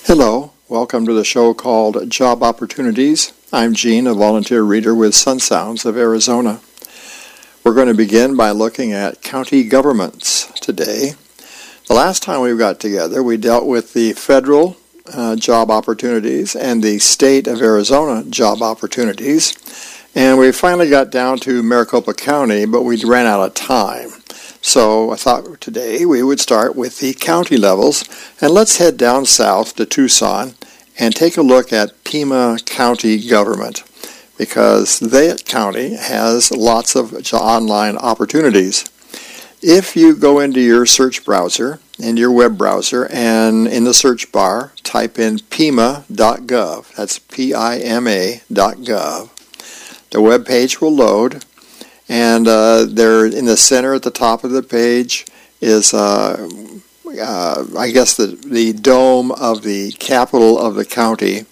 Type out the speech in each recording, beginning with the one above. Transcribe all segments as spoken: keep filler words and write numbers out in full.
Hello, welcome to the show called Job Opportunities. I'm Gene, a volunteer reader with Sun Sounds of Arizona. We're going to begin by looking at county governments today. The last time we got together, we dealt with the federal uh, job opportunities and the state of Arizona job opportunities. And we finally got down to Maricopa County, but we ran out of time. So I thought today we would start with the county levels, and let's head down south to Tucson and take a look at Pima County government, because that county has lots of online opportunities. If you go into your search browser, in your web browser, and in the search bar, type in pima dot gov, that's P I M A dot gov, the web page will load. And uh, there, in the center at the top of the page is, uh, uh, I guess, the, the dome of the capital of the county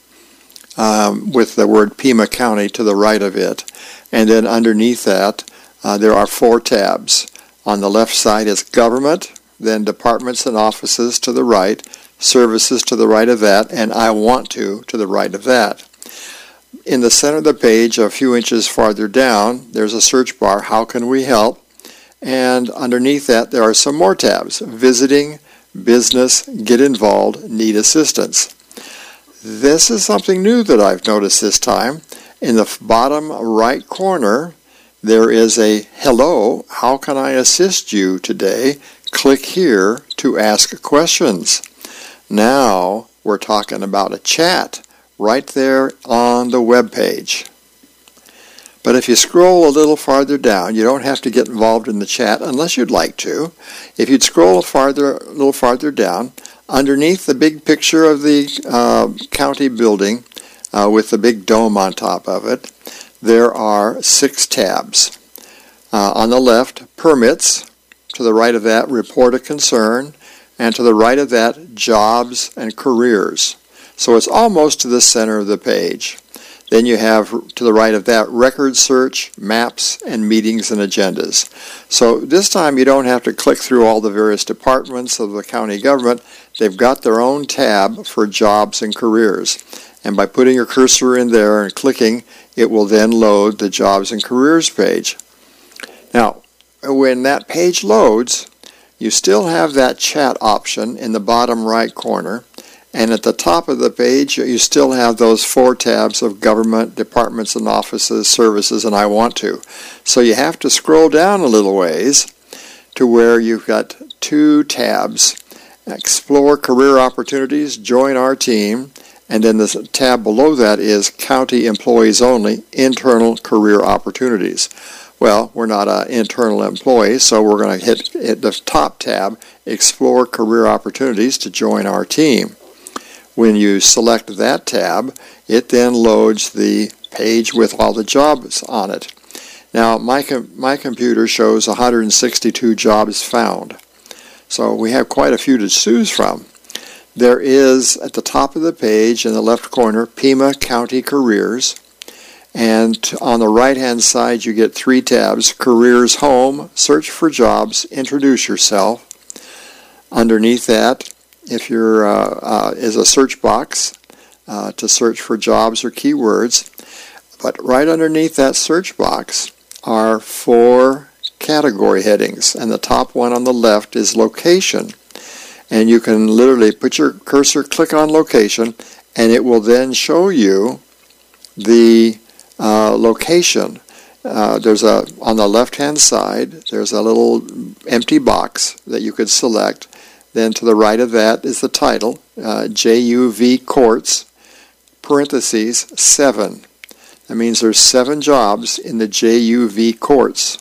um, with the word Pima County to the right of it. And then underneath that, uh, there are four tabs. On the left side is Government, then Departments and Offices to the right, Services to the right of that, and I Want To to the right of that. In the center of the page, a few inches farther down, there's a search bar, How Can We Help? And underneath that, there are some more tabs, Visiting, Business, Get Involved, Need Assistance. This is something new that I've noticed this time. In the bottom right corner, there is a Hello, how can I assist you today? Click here to ask questions. Now we're talking about a chat right there on the web page. But if you scroll a little farther down, you don't have to get involved in the chat unless you'd like to. If you'd scroll farther, a little farther down, underneath the big picture of the uh, county building uh, with the big dome on top of it, there are six tabs. Uh, on the left, Permits. To the right of that, Report a Concern. And to the right of that, Jobs and Careers. So it's almost to the center of the page. Then you have, to the right of that, Record Search, Maps, and Meetings and Agendas. So this time you don't have to click through all the various departments of the county government. They've got their own tab for Jobs and Careers. And by putting your cursor in there and clicking, it will then load the Jobs and Careers page. Now, when that page loads, you still have that chat option in the bottom right corner. And at the top of the page, you still have those four tabs of Government, Departments and Offices, Services, and I Want To. So you have to scroll down a little ways to where you've got two tabs. Explore Career Opportunities, Join Our Team, and then the tab below that is County Employees Only, Internal Career Opportunities. Well, we're not an internal employee, so we're going to hit, hit the top tab, Explore Career Opportunities to Join Our Team. When you select that tab, it then loads the page with all the jobs on it. Now, my, com- my computer shows one hundred sixty-two jobs found. So we have quite a few to choose from. There is, at the top of the page in the left corner, Pima County Careers. And on the right-hand side, you get three tabs, Careers Home, Search for Jobs, Introduce Yourself. Underneath that, if you're uh, uh, is a search box uh, to search for jobs or keywords. But right underneath that search box are four category headings, and the top one on the left is location. And you can literally put your cursor, click on location, and it will then show you the uh, location. Uh, there's a on the left-hand side, there's a little empty box that you could select. Then to the right of that is the title, uh, J U V Courts, parentheses, seven. That means there's seven jobs in the J U V Courts.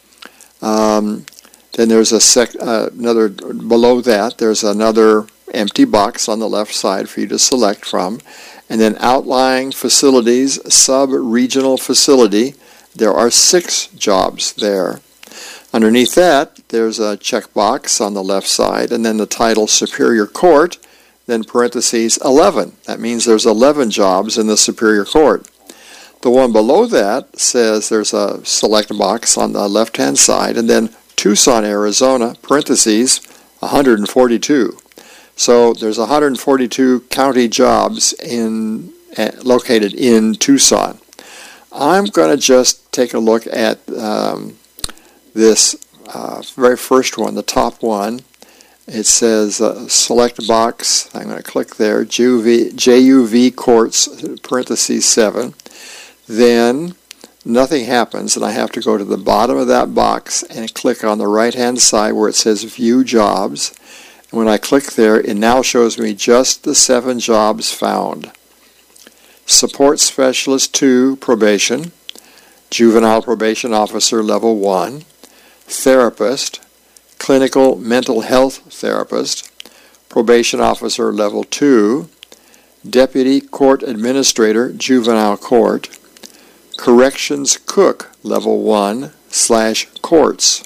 Um, then there's a sec, uh, another, below that, there's another empty box on the left side for you to select from. And then outlying facilities, sub-regional facility, there are six jobs there. Underneath that, there's a checkbox on the left side, and then the title Superior Court, then parentheses eleven. That means there's eleven jobs in the Superior Court. The one below that says there's a select box on the left-hand side, and then Tucson, Arizona, parentheses one hundred forty-two. So there's one hundred forty-two county jobs in uh, located in Tucson. I'm going to just take a look at um, this uh, very first one, the top one. It says uh, select box. I'm going to click there, J U V, J U V Courts, parentheses seven. Then nothing happens, and I have to go to the bottom of that box and click on the right-hand side where it says View Jobs. And when I click there, it now shows me just the seven jobs found. Support Specialist two, Probation, Juvenile Probation Officer Level one, Therapist, Clinical Mental Health Therapist, Probation Officer Level two, Deputy Court Administrator, Juvenile Court, Corrections Cook Level one slash Courts.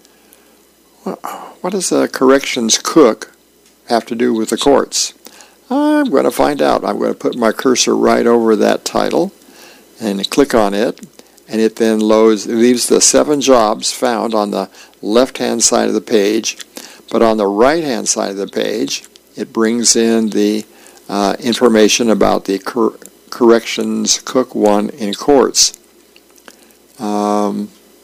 What does a Corrections Cook have to do with the courts? I'm going to find out. I'm going to put my cursor right over that title and click on it, and it then loads, it leaves the seven jobs found on the left-hand side of the page, but on the right-hand side of the page, it brings in the uh, information about the cor- Corrections Cook one in courts. Um,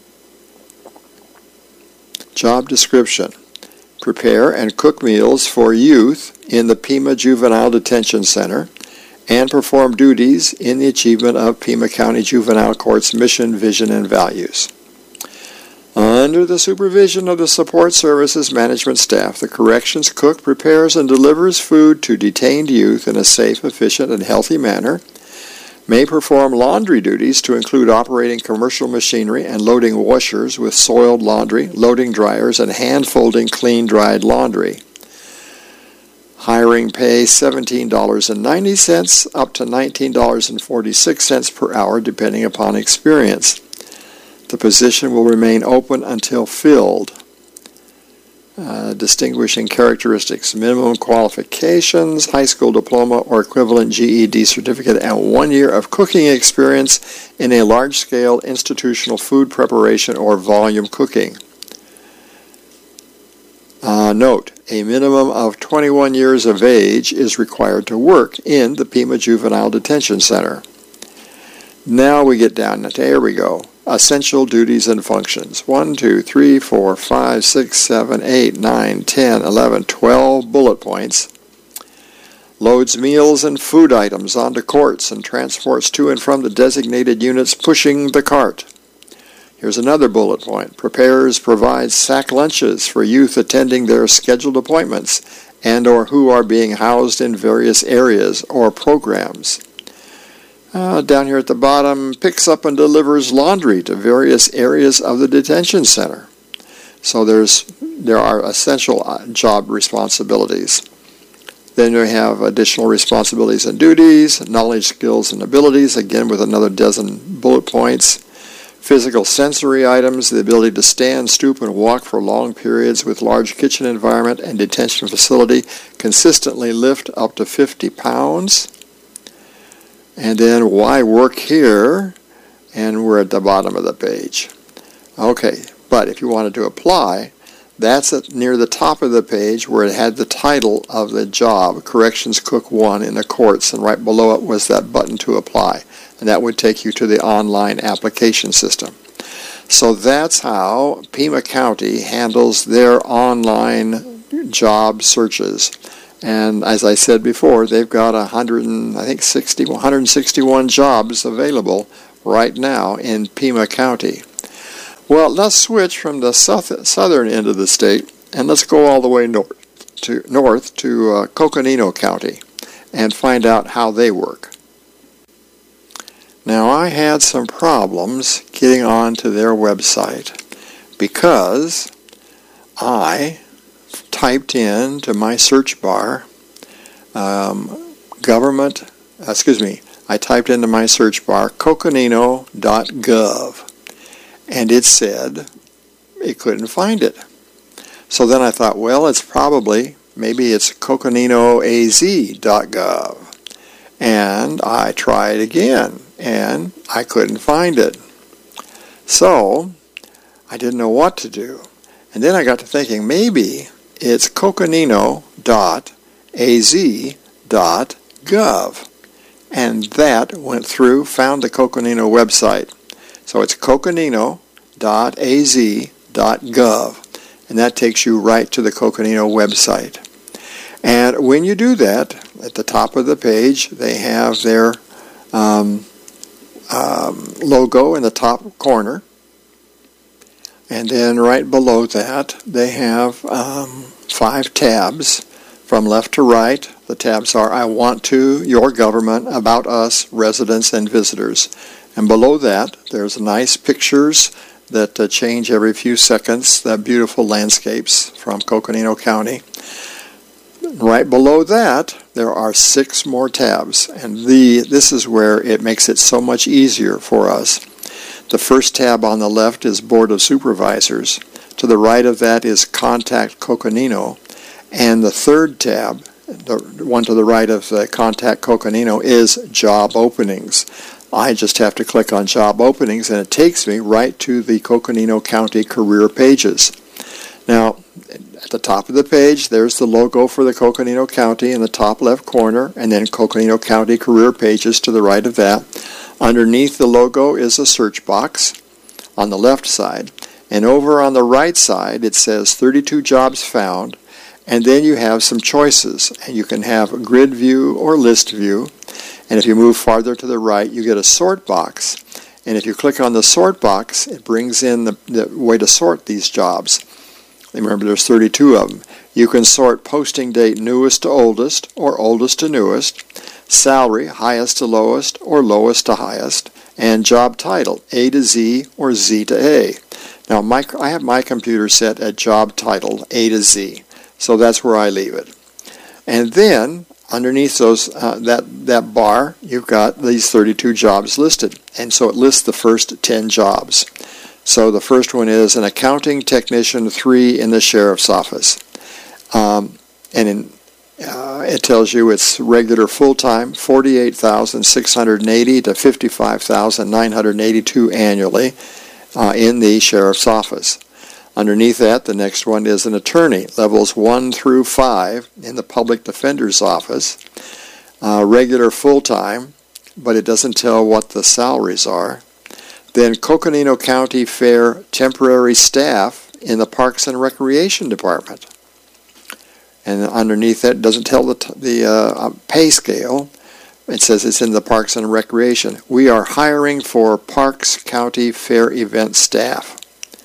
job description. Prepare and cook meals for youth in the Pima Juvenile Detention Center and perform duties in the achievement of Pima County Juvenile Court's mission, vision, and values. Under the supervision of the Support Services Management staff, the corrections cook prepares and delivers food to detained youth in a safe, efficient, and healthy manner, may perform laundry duties to include operating commercial machinery and loading washers with soiled laundry, loading dryers, and hand-folding clean, dried laundry. Hiring pay seventeen dollars and ninety cents up to nineteen dollars and forty-six cents per hour, depending upon experience. The position will remain open until filled. Uh, distinguishing characteristics: minimum qualifications, high school diploma or equivalent G E D certificate, and one year of cooking experience in a large-scale institutional food preparation or volume cooking. Uh, note, a minimum of twenty-one years of age is required to work in the Pima Juvenile Detention Center. Now we get down, there we go. Essential duties and functions. one, two, three, four, five, six, seven, eight, nine, ten, eleven, twelve bullet points. Loads meals and food items onto courts and transports to and from the designated units pushing the cart. Here's another bullet point. Prepares, provides sack lunches for youth attending their scheduled appointments and or who are being housed in various areas or programs. Uh, down here at the bottom, picks up and delivers laundry to various areas of the detention center. So there's there are essential job responsibilities. Then we have additional responsibilities and duties, knowledge, skills, and abilities, again with another dozen bullet points. Physical sensory items, the ability to stand, stoop, and walk for long periods with large kitchen environment and detention facility, consistently lift up to fifty pounds. And then why work here? And we're at the bottom of the page. Okay, but if you wanted to apply, that's at near the top of the page where it had the title of the job, Corrections Cook one in the courts, and right below it was that button to apply. And that would take you to the online application system. So that's how Pima County handles their online job searches. And as I said before, they've got one hundred, I think sixty, one hundred sixty-one jobs available right now in Pima County. Well, let's switch from the south, southern end of the state, and let's go all the way north to, north to uh, Coconino County and find out how they work. Now, I had some problems getting onto their website because I typed in to my search bar um, government, excuse me, I typed into my search bar coconino dot gov, and it said it couldn't find it. So then I thought, well, it's probably, maybe it's coconino a z dot gov. And I tried again, and I couldn't find it. So I didn't know what to do. And then I got to thinking, maybe it's coconino dot a z dot gov. And that went through, found the Coconino website. So it's coconino dot a z dot gov. And that takes you right to the Coconino website. And when you do that, at the top of the page, they have their um, um, logo in the top corner. And then right below that, they have um, five tabs from left to right. The tabs are I Want To, Your Government, About Us, Residents, and Visitors. And below that, there's nice pictures that uh, change every few seconds, the beautiful landscapes from Coconino County. Right below that, there are six more tabs, and the this is where it makes it so much easier for us. The first tab on the left is Board of Supervisors. To the right of that is Contact Coconino, and the third tab, the one to the right of the Contact Coconino, is Job Openings. I just have to click on Job Openings, and it takes me right to the Coconino County career pages. Now, at the top of the page, there's the logo for the Coconino County in the top left corner, and then Coconino County career pages to the right of that. Underneath the logo is a search box on the left side, and over on the right side it says thirty-two jobs found, and then you have some choices, and you can have grid view or list view. And if you move farther to the right, you get a sort box. And if you click on the sort box, it brings in the, the way to sort these jobs. Remember, there's thirty-two of them. You can sort posting date newest to oldest or oldest to newest, salary highest to lowest or lowest to highest, and job title A to Z or Z to A. Now, my, I have my computer set at job title A to Z, so that's where I leave it. And then underneath those uh, that that bar, you've got these thirty-two jobs listed, and so it lists the first ten jobs. So the first one is an accounting technician three in the sheriff's office, um, and in, uh, it tells you it's regular full-time, forty-eight thousand six hundred eighty to fifty-five thousand nine hundred eighty-two annually uh, in the sheriff's office. Underneath that, the next one is an attorney, levels one through five in the public defender's office, uh, regular full-time, but it doesn't tell what the salaries are. Then Coconino County Fair temporary staff in the Parks and Recreation Department. And underneath that, it doesn't tell the, t- the uh, pay scale. It says it's in the Parks and Recreation. We are hiring for Parks County Fair event staff.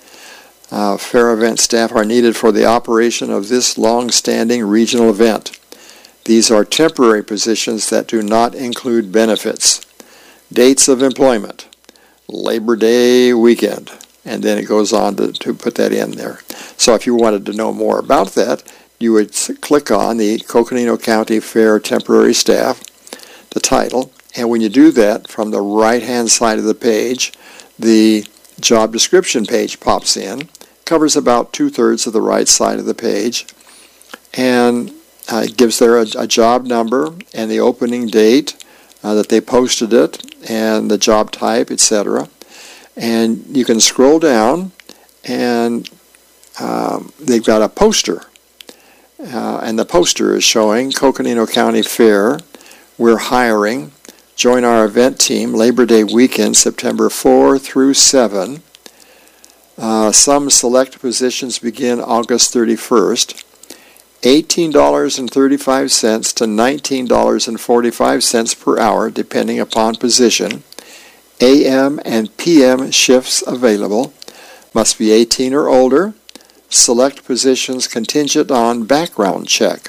Uh, fair event staff are needed for the operation of this long-standing regional event. These are temporary positions that do not include benefits. Dates of employment. Labor Day weekend, and then it goes on to, to put that in there. So if you wanted to know more about that, you would click on the Coconino County Fair temporary staff, the title, and when you do that, from the right-hand side of the page, the job description page pops in, covers about two-thirds of the right side of the page, and uh, it gives there a, a job number and the opening date, Uh, that they posted it, and the job type, et cetera. And you can scroll down, and um, they've got a poster. Uh, and the poster is showing Coconino County Fair. We're hiring. Join our event team Labor Day weekend, September fourth through seventh. Uh, some select positions begin August thirty-first. eighteen dollars and thirty-five cents to nineteen dollars and forty-five cents per hour, depending upon position. A M and P M shifts available. Must be eighteen or older. Select positions contingent on background check.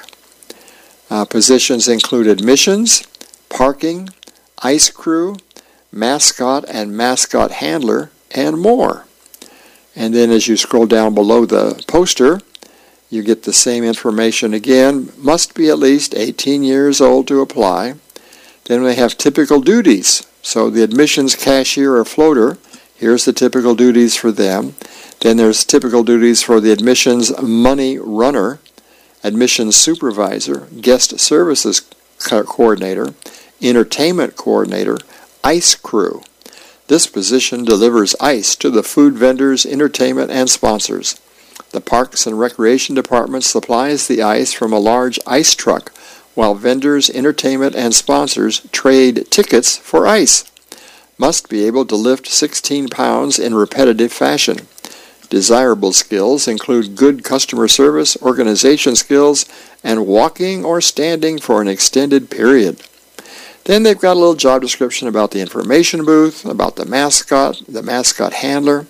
Uh, positions include admissions, parking, ice crew, mascot and mascot handler, and more. And then as you scroll down below the poster, you get the same information again. Must be at least eighteen years old to apply. Then we have typical duties. So the admissions cashier or floater, here's the typical duties for them. Then there's typical duties for the admissions money runner, admissions supervisor, guest services coordinator, entertainment coordinator, ice crew. This position delivers ice to the food vendors, entertainment, and sponsors. The Parks and Recreation Department supplies the ice from a large ice truck while vendors, entertainment, and sponsors trade tickets for ice. Must be able to lift sixteen pounds in repetitive fashion. Desirable skills include good customer service, organization skills, and walking or standing for an extended period. Then they've got a little job description about the information booth, about the mascot, the mascot handler.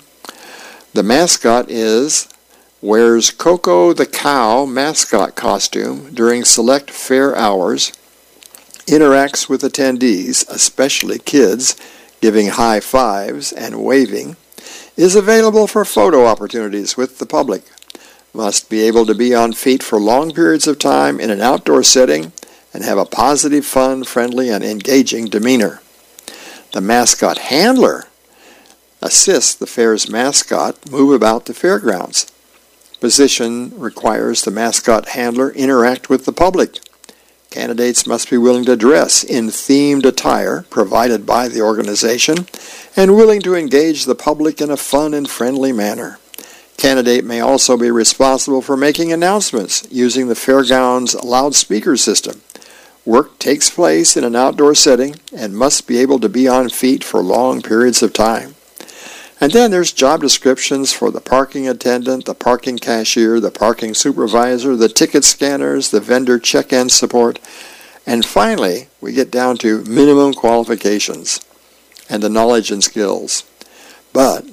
The mascot is wears Coco the Cow mascot costume during select fair hours, interacts with attendees, especially kids, giving high fives and waving, is available for photo opportunities with the public, must be able to be on feet for long periods of time in an outdoor setting, and have a positive, fun, friendly, and engaging demeanor. The mascot handler assists the fair's mascot move about the fairgrounds. Position requires the mascot handler interact with the public. Candidates must be willing to dress in themed attire provided by the organization and willing to engage the public in a fun and friendly manner. Candidate may also be responsible for making announcements using the fairground's loudspeaker system. Work takes place in an outdoor setting and must be able to be on feet for long periods of time. And then there's job descriptions for the parking attendant, the parking cashier, the parking supervisor, the ticket scanners, the vendor check-in support, and finally we get down to minimum qualifications and the knowledge and skills. But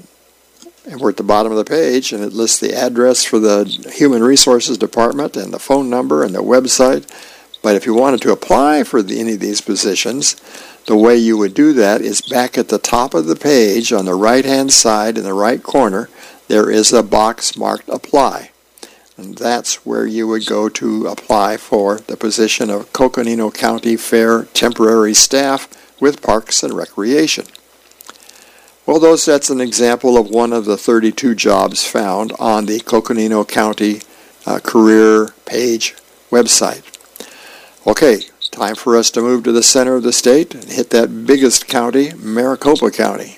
and we're at the bottom of the page, and it lists the address for the Human Resources Department and the phone number and the website. But if you wanted to apply for the, any of these positions, the way you would do that is back at the top of the page on the right-hand side in the right corner, there is a box marked Apply. And that's where you would go to apply for the position of Coconino County Fair temporary staff with Parks and Recreation. Well, those, that's an example of one of the thirty-two jobs found on the Coconino County uh, career page website. Okay, time for us to move to the center of the state and hit that biggest county, Maricopa County.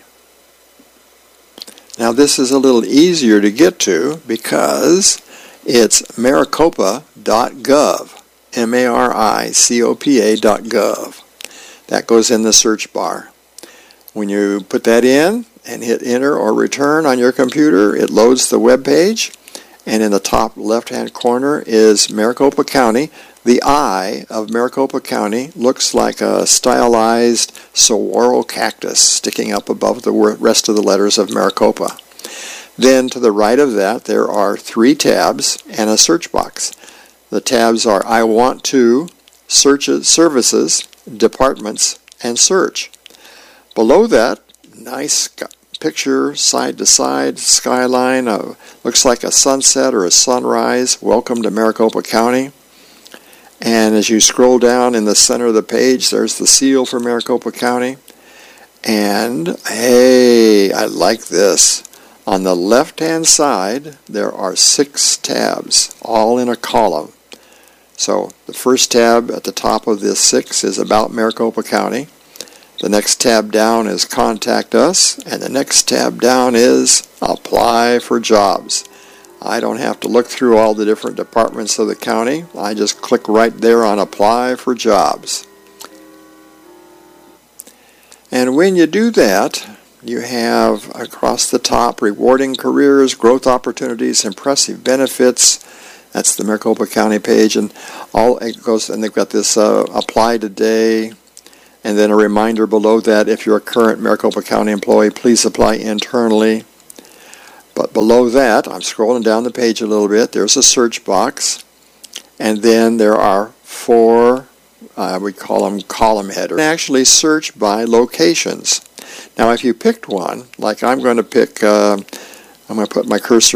Now this is a little easier to get to because it's maricopa dot gov, M A R I C O P A dot gov. That goes in the search bar. When you put that in and hit enter or return on your computer, it loads the web page, and in the top left-hand corner is Maricopa County. The eye of Maricopa County looks like a stylized saguaro cactus sticking up above the rest of the letters of Maricopa. Then to the right of that, there are three tabs and a search box. The tabs are I Want To, Searches, Services, Departments, and Search. Below that, nice picture, side-to-side, skyline, uh, looks like a sunset or a sunrise. Welcome to Maricopa County. And as you scroll down in the center of the page, there's the seal for Maricopa County. And, hey, I like this. On the left-hand side, there are six tabs, all in a column. So the first tab at the top of this six is About Maricopa County. The next tab down is Contact Us, and the next tab down is Apply for Jobs. I don't have to look through all the different departments of the county. I just click right there on Apply for Jobs. And when you do that, you have across the top rewarding careers, growth opportunities, impressive benefits. That's the Maricopa County page, and all it goes. And they've got this uh, Apply Today. And then a reminder below that, if you're a current Maricopa County employee, please apply internally. But below that, I'm scrolling down the page a little bit, there's a search box. And then there are four, uh, we call them column headers. Actually search by locations. Now if you picked one, like I'm going to pick, uh, I'm going to put my cursor